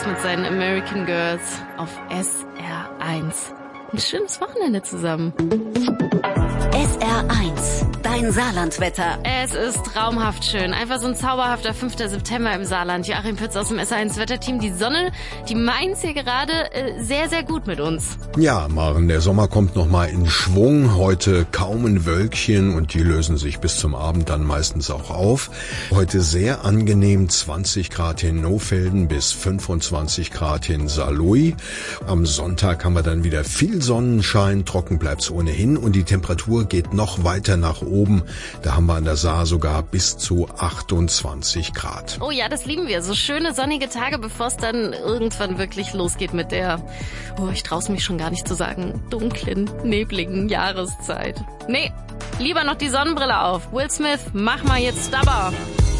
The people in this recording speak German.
mit seinen American Girls auf SR1. Ein schönes Wochenende zusammen. SR1, dein Saarlandwetter. Es ist traumhaft schön. Einfach so ein zauberhafter 5. September im Saarland. Joachim Pütz aus dem SR1 Wetterteam. Die Sonne, die meint's hier gerade sehr, sehr gut mit uns. Ja, Maren, der Sommer kommt nochmal in Schwung. Heute kaum ein Wölkchen und die lösen sich bis zum Abend dann meistens auch auf. Heute sehr angenehm, 20 Grad in Nohfelden bis 25 Grad in Saarlouis. Am Sonntag haben wir dann wieder viel Sonnenschein, trocken bleibt's ohnehin und die Temperatur geht noch weiter nach oben. Da haben wir an der Saar sogar bis zu 28 Grad. Oh ja, das lieben wir. So schöne sonnige Tage, bevor es dann irgendwann wirklich losgeht mit der, ich trau's mich schon gar nicht zu sagen, dunklen, nebligen Jahreszeit. Nee, lieber noch die Sonnenbrille auf. Will Smith, mach mal jetzt Stubber.